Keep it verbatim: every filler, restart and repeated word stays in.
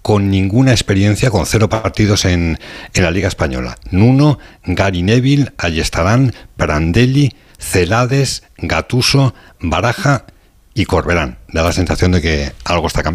con ninguna experiencia, con cero partidos en, en la Liga Española. Nuno, Gary Neville, Ayestarán, Prandelli, Celades, Gattuso, Baraja y Corberán. Da la sensación de que algo está cambiando.